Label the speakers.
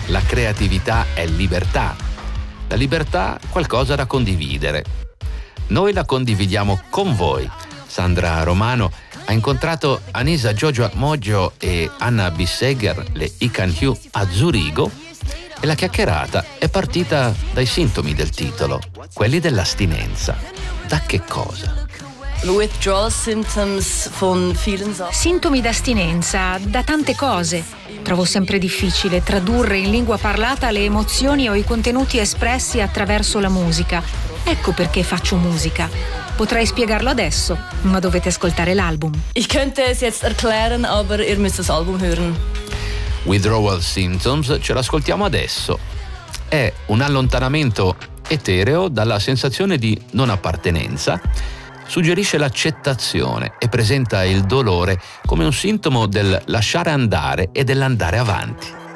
Speaker 1: la creatività è libertà. La libertà è qualcosa da condividere. Noi la condividiamo con voi. Sandra Romano ha incontrato Anisa Jojo Moggio e Anna Bissegger, le Ican Hugh, a Zurigo, e la chiacchierata è partita dai sintomi del titolo, quelli dell'astinenza. Da che cosa?
Speaker 2: Withdrawal symptoms von vielen Sachen.
Speaker 3: Sintomi d'astinenza da tante cose. Trovo sempre difficile tradurre in lingua parlata le emozioni o i contenuti espressi attraverso la musica. Ecco perché faccio musica. Potrei spiegarlo adesso, ma dovete ascoltare l'album.
Speaker 2: Ich könnte es jetzt erklären, aber ihr müsst das Album hören.
Speaker 1: Withdrawal Symptoms ce l'ascoltiamo adesso. È un allontanamento etereo dalla sensazione di non appartenenza, suggerisce l'accettazione e presenta il dolore come un sintomo del lasciare andare e dell'andare avanti.